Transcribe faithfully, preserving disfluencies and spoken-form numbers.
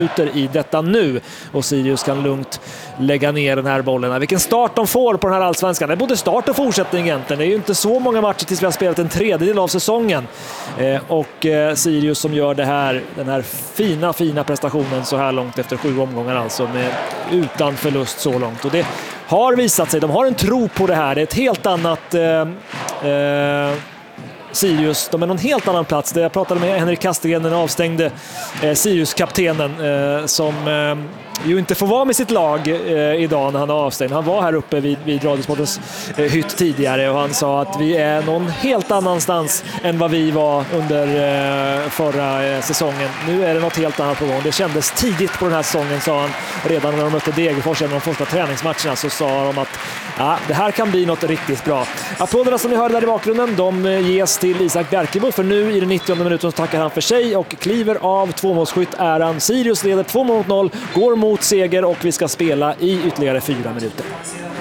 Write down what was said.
i detta nu, och Sirius kan lugnt lägga ner den här bollen. Vilken start de får på den här allsvenskan. Det är både start och fortsättning egentligen. Det är ju inte så många matcher tills vi har spelat en tredjedel av säsongen. Eh, och eh, Sirius som gör det här, den här fina, fina prestationen så här långt efter sju omgångar alltså, med, utan förlust så långt. Och det har visat sig, de har en tro på det här. Det är ett helt annat... Eh, eh, Sirius, de är någon helt annan plats. Jag pratade med Henrik Kastegren, den avstängde eh, Sirius-kaptenen eh, som eh, ju inte får vara med sitt lag eh, idag när han är avstängd. Han var här uppe vid, vid Radiosportens eh, hytt tidigare och han sa att vi är någon helt annanstans än vad vi var under eh, förra eh, säsongen. Nu är det något helt annat på gång. Det kändes tidigt på den här säsongen, sa han. Redan när de mötte Degerfors i de första träningsmatcherna så sa de att ja, det här kan bli något riktigt bra. Applåderna som ni hörde där i bakgrunden, de ges till Isak Bjerkebo, för nu i den nittionde minuten så tackar han för sig och kliver av tvåmålsskytt-äran. Sirius leder två mot noll, går mot seger och vi ska spela i ytterligare fyra minuter.